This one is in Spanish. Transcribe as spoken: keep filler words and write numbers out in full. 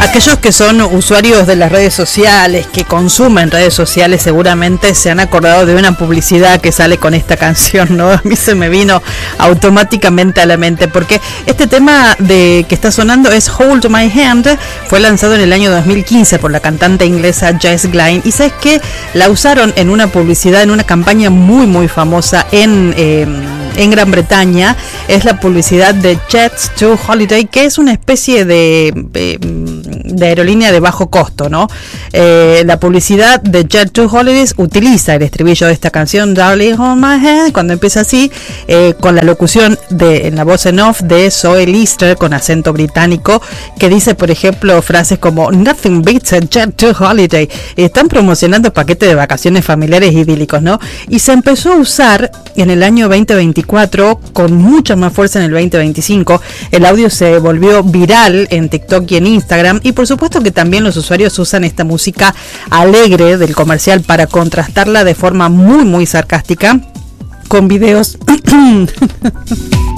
Aquellos que son usuarios de las redes sociales, que consumen redes sociales, seguramente se han acordado de una publicidad que sale con esta canción, ¿no? A mí se me vino automáticamente a la mente, porque este tema de que está sonando es Hold My Hand, fue lanzado en el año dos mil quince por la cantante inglesa Jess Glynne, y sabes que la usaron en una publicidad, en una campaña muy muy famosa en eh, en Gran Bretaña. Es la publicidad de Jets to Holiday, que es una especie de, de, de aerolínea de bajo costo, ¿no? Eh, la publicidad de Jet to Holidays utiliza el estribillo de esta canción, Darling Hold My Hand, cuando empieza así, eh, con la locución de, en la voz en off de Zoe Lister, con acento británico, que dice, por ejemplo, frases como Nothing beats a Jet to Holiday. Están promocionando paquetes de vacaciones familiares idílicos, ¿no? Y se empezó a usar en el año veinte veinticuatro con mucha más fuerza en el veinte veinticinco. El audio se volvió viral en TikTok y en Instagram, y por supuesto que también los usuarios usan esta música alegre del comercial para contrastarla de forma muy muy sarcástica con videos